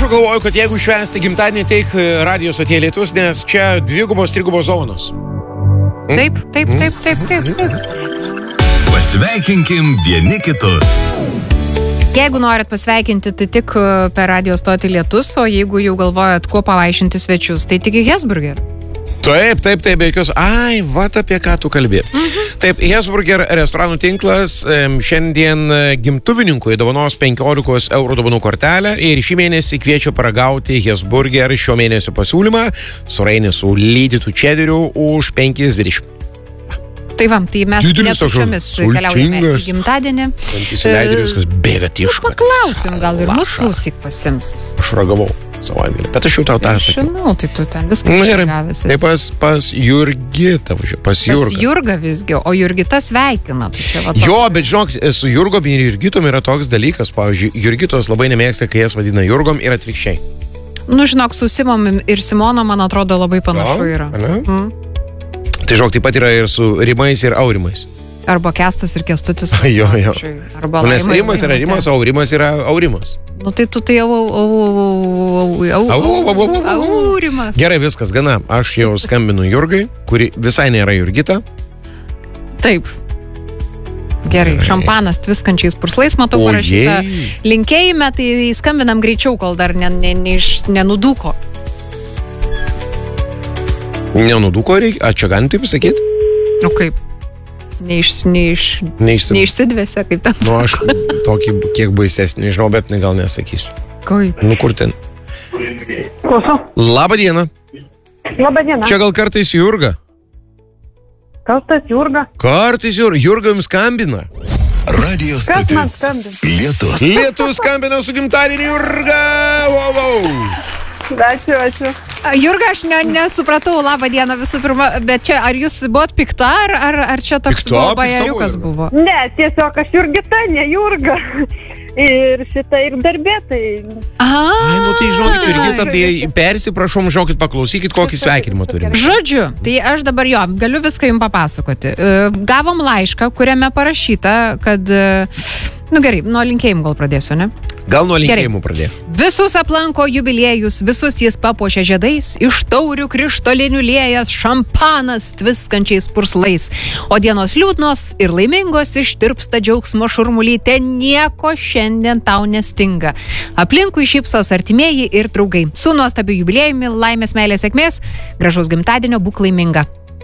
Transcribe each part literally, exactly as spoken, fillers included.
dabar galvoju, kad jeigu švęsti gimtadienį, teik radijos atėjo lietus, nes čia dvigubos, trigubos dovanos. Mm? Taip, taip, taip, taip, taip, taip. Pasveikinkim vieni kitus. Jeigu norit pasveikinti, tai tik per radio stotį lietus, o jeigu jau galvojat, kuo pavaišinti svečius, tai tik į Hesburger. Taip, taip, taip, be jokios. Ai, vat apie ką tu kalbė. Mhm. Taip, Hesburger restoranų tinklas šiandien gimtuvininkui dovanos penkiolikos eurų dovanų kortelę ir šį mėnesį kviečia paragauti Hesburger šio mėnesio pasiūlymą sūrainį su lydytų čederiu už penkis dvidešimt. Tai vam, tai mes netušiomis keliaujame į gimtadienį. Įsileidė viskas bėga tieško. Paklausim, gal ir mus klausyk pasims. Aš ragavau savaitgalį, bet aš jau tau tą sakiau. Žinau, tai tu ten viską gavęs. Tai pas, pas Jurgitą važiuoju, pas Jurgą. Pas Jurgą visgi, o Jurgita sveikina. Tai jo, bet žinok, su Jurgom ir Jurgitom yra toks dalykas, pavyzdžiui, Jurgitos labai nemėgsta, kai jas vadina Jurgom ir atvirkščiai. Nu, žinok, su Simom ir Simona, man atrodo, labai panašu jo, yra. Mm. Tai žinok, taip pat yra ir su Rimais ir Aurimais. Arba Kestas ir Kestutis. jo, jo. Arba Nes Rimas yra Rimas, o Aurimas yra Aurimas. Nu tai tu tai jau Aurimas. Gerai, viskas, gana. Aš jau skambinu Jurgai, kuri visai nėra Jurgita. Taip. Gerai, šampanas tviskančiais purslais, matau parašyta. Linkėjime, tai skambinam greičiau, kol dar nenudūko. Nenudūko reikia? A, čia gali taip sakyti? Nu kaip? Neiš, neiš, Neišsim... neišsidvėsia, kaip ten. Nu, aš tokį kiek baisesnį, nežinau, bet gal nesakysiu. Kaip? Nu, kur ten? Klausau. Labą dieną. Labą dieną. Čia gal kartais Jurga? Kartais Jurga. Kartais Jurga. Jurga jums skambina. Radio stotis lietus. Lietus skambina su gimtadieniu Jurga. Wow, wow. Ačiū, ačiū. Jurga, aš ne, nesupratau, labą dieną visų pirma, bet čia ar jūs buvot pikta, ar, ar, ar čia toks pikta, buvo bajeriukas buvo? Ne, tiesiog aš Jurgita, ne Jurga. Ir šitą ir darbė, tai... Aha. Ai, nu tai žinokit, Jurgita, tai persiprašom, žinokit, paklausykit, kokį sveikinimą turim. Žodžiu, tai aš dabar jo, galiu viską jums papasakoti. Gavom laišką, kuriame parašyta, kad... Nu gerai, nuo linkėjimų gal pradėsiu, ne? Gal nuo linkėjimų pradėsiu. Visus aplanko jubiliejus, visus jis papuošia žiedais, iš taurių krištolinių liejas šampanas tviskančiais purslais. O dienos liūdnos ir laimingos ištirpsta džiaugsmo šurmulyte, nieko šiandien tau nestinga. Aplinkui šypsos artimieji ir draugai. Su nuostabiu jubiliejumi, laimės, meilės, sėkmės, gražaus gimtadienio, būk laiminga.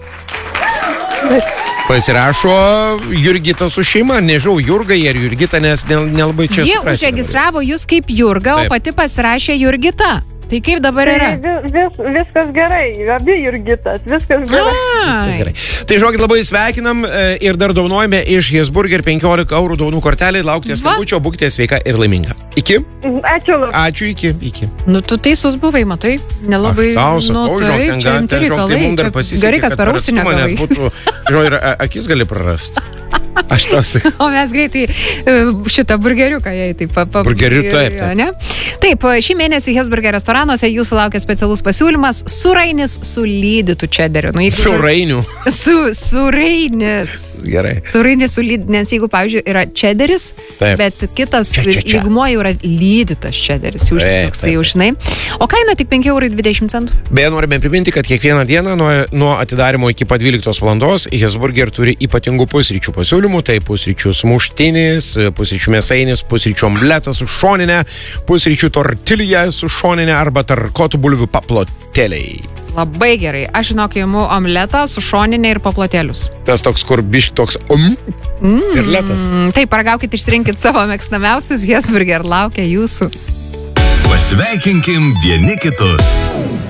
Pasirašo Jurgita su šeima, nežinau, Jurgai ar Jurgita, nes nelabai čia suprasi. Jie užregistravo jūs kaip Jurga, o pati pasirašė Jurgita. Tai kaip dabar yra? Tai vis, viskas gerai, abi Jurgitas, viskas gerai. Viskas gerai. Tai žinokit, labai sveikinam ir dar dovanojame iš Hesburger penkiolika eurų dovanų kortelį, laukite skambučio, būkite sveika ir laiminga. Iki? Ačiū labai. Ačiū, iki, iki. Nu, tu teisus buvai, matai, nelabai... Aš tau sakau, nu, žinok, ten gali, ten žinok, tai mums dar pasisekė, gerai, kad per ausinę gavai. Nes būtų, žinok, ir akis gali prarasti. Aš tau sakau. O mes greitai šitą burgeriuką, jei taip... Burgeriu, taip, taip. Ne? Taip, šį mėnesį Hesburger restoranuose jūsų laukia specialus pasiūlymas surainis su lydytų čederiu. Nu, Surainių. Su, surainis. Gerai. Surainis su lydytų, nes jeigu, pavyzdžiui, yra čederis, taip. Bet kitas čia, čia, čia. lygmuo jau yra lydytas čederis. Jūs toksai jau žinai. O kaina tik penki eurai dvidešimt centų. Beje, norime priminti, kad kiekvieną dieną nuo, nuo atidarimo iki pat dvyliktos valandos Hesburger turi ypatingų pusryčių pasiūlymų. Tai pusryčių sumuštinis, pusryčių mėsainis, pusryčių omletas su šoninė, pusryčių tortilija su šoninė arba tarkotų bulvių paplotėliai. Labai gerai. Aš žinok, imu omletą su šoninė ir paplotėlius. Tas toks, kur bišk toks om mm, ir letas. Taip, paragaukit, išsirinkit savo mėgstamiausius, Hesburger laukia jūsų. Pasveikinkim vieni kitus.